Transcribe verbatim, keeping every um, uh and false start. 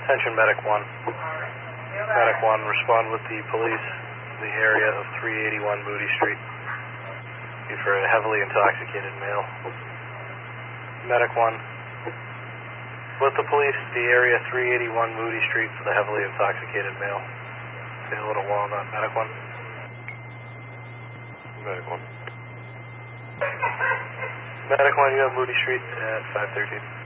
Attention Medic one. Medic one, respond with the police in the area of three eighty-one Moody Street. Be for a heavily intoxicated male. Medic one. With the police, the area three eighty-one Moody Street for the heavily intoxicated male. Say a little while on that. Medic one. Medic one. Medic one, you have Moody Street at five thirteen.